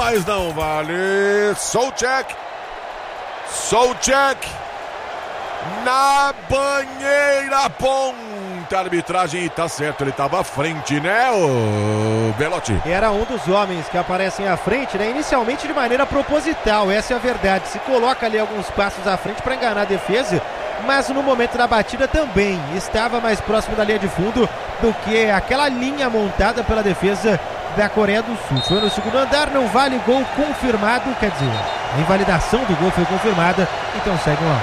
mas não vale. Souček na banheira ponta. A arbitragem tá certo, ele tava à frente, né, o Belotti? Era um dos homens que aparecem à frente, né? Inicialmente de maneira proposital, essa é a verdade. Se coloca ali alguns passos à frente para enganar a defesa, mas no momento da batida também estava mais próximo da linha de fundo do que aquela linha montada pela defesa da Coreia do Sul. Foi no segundo andar, não vale gol confirmado, quer dizer, a invalidação do gol foi confirmada, então segue lá.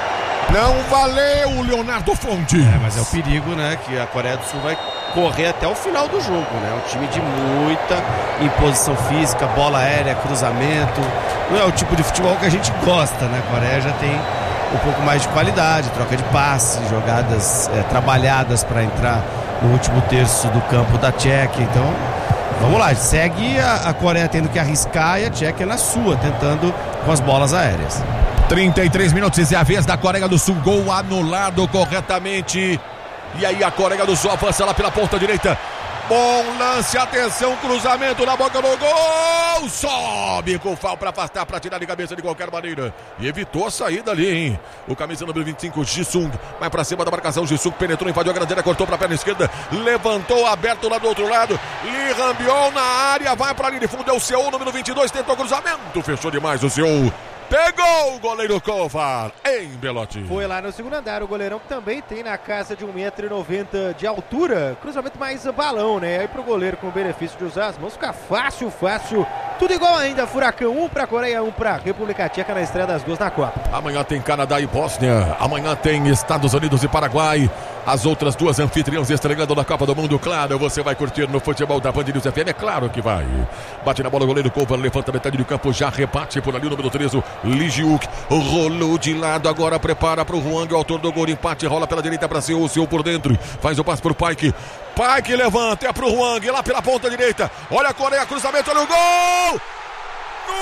Não valeu, Leonardo Fonte. Mas é o perigo, né, que a Coreia do Sul vai correr até o final do jogo, né? Um time de muita imposição física, bola aérea, cruzamento. Não é o tipo de futebol que a gente gosta, né? A Coreia já tem um pouco mais de qualidade, troca de passe, jogadas trabalhadas para entrar no último terço do campo da Tchequia. Então, vamos lá, segue a Coreia tendo que arriscar e a Tchequia na sua, tentando com as bolas aéreas. 33 minutos e é a vez da Coreia do Sul. Gol anulado corretamente. E aí a Coreia do Sul avança lá pela ponta direita. Bom lance, atenção, cruzamento na boca do gol. Sobe com o Fal para afastar, para tirar de cabeça de qualquer maneira. E evitou a saída ali, hein? O camisa número 25, Jisung. Vai para cima da marcação, Jisung penetrou, invadiu a grandeira, cortou para a perna esquerda. Levantou, aberto lá do outro lado. Lee Rambion na área, vai para a linha de fundo. É o Seul, número 22, tentou cruzamento. Fechou demais o Seul. Pegou o goleiro Kovar em Belotti. Foi lá no segundo andar, o goleirão que também tem na casa de 1,90 m de altura. Cruzamento mais balão, né? Aí pro goleiro com o benefício de usar as mãos fica fácil. Tudo igual ainda, Furacão 1 pra Coreia, 1 pra República Tcheca na estreia das gols na Copa. Amanhã tem Canadá e Bósnia. Amanhã tem Estados Unidos e Paraguai. As outras duas anfitriãs estreando na Copa do Mundo. Claro, você vai curtir no futebol da Band News FM. É claro que vai. Bate na bola o goleiro Kovar, levanta metade do campo, já rebate por ali o número 13, Lee Jiuk. Rolou de lado, agora prepara pro Hwang, o autor do gol, empate, rola pela direita pra Seul, Seul por dentro. Faz o passe pro Paik levanta, é pro Hwang, lá pela ponta direita. Olha a Coreia, cruzamento, olha o gol!